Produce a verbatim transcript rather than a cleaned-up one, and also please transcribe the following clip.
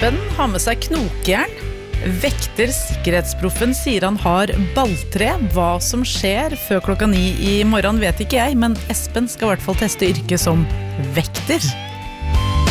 Espen har med seg knokjern. Vekter sikkerhetsproffen sier han har balltre. Hva som skjer før klokka ni i morgen vet ikke jeg, men Espen skal i hvert fall teste yrket som vekter.